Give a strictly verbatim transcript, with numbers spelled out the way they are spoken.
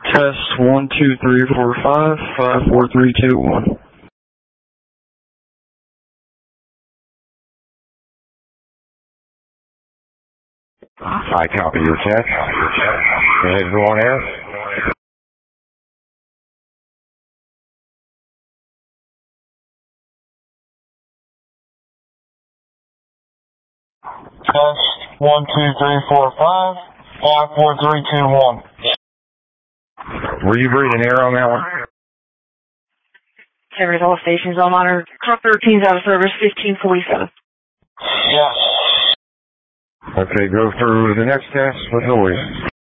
Test one, two, three, four, five, five, four, three, two, one. I copy your test. Go ahead and go on air. Test one, two, three, four, five, five, four, three, two, one. Were you breathing air on that one? Service all stations on monitor. Truck thirteen's out of service, fifteen forty-seven. Yes. Okay, go through the next test with noise.